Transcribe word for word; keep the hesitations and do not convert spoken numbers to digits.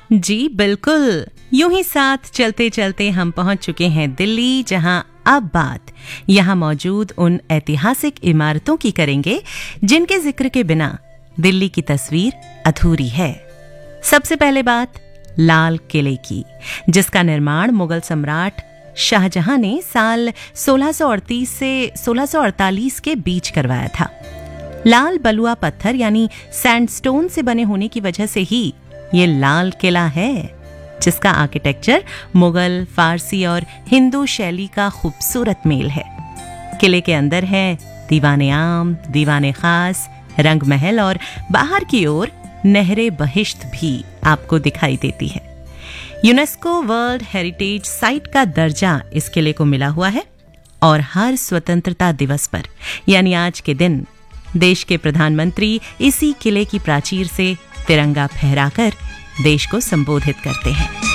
जी बिल्कुल, यूं ही साथ चलते चलते हम पहुंच चुके हैं दिल्ली, जहां अब बात यहां मौजूद उन ऐतिहासिक इमारतों की करेंगे जिनके जिक्र के बिना दिल्ली की तस्वीर अधूरी है। सबसे पहले बात लाल किले की, जिसका निर्माण मुगल सम्राट शाहजहां ने साल सोलह सौ अड़तीस से सोलह सौ अड़तालीस के बीच करवाया था। लाल बलुआ पत्थर यानी सैंडस्टोन से बने होने की वजह से ही ये लाल किला है, जिसका आर्किटेक्चर मुगल, फारसी और हिंदू शैली का खूबसूरत मेल है। किले के अंदर है दीवाने आम, दीवाने खास, रंग महल और बाहर की ओर नहरे बहिश्त भी आपको दिखाई देती है। यूनेस्को वर्ल्ड हेरिटेज साइट का दर्जा इस किले को मिला हुआ है और हर स्वतंत्रता दिवस पर यानी आज के दिन देश के प्रधानमंत्री इसी किले की प्राचीर से तिरंगा फहराकर देश को संबोधित करते हैं।